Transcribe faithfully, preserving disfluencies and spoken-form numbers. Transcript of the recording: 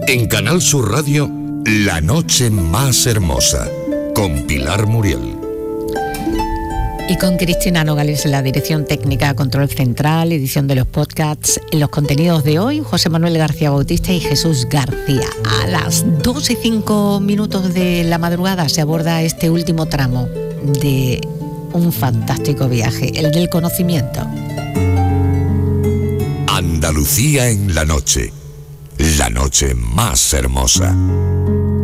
En Canal Sur Radio, La Noche Más Hermosa, con Pilar Muriel. Y con Cristina Nogales en la dirección técnica, control central, edición de los podcasts. En los contenidos de hoy, José Manuel García Bautista y Jesús García. A las doce y cinco minutos de la madrugada se aborda este último tramo de un fantástico viaje, el del conocimiento. Andalucía en la noche, la noche más hermosa.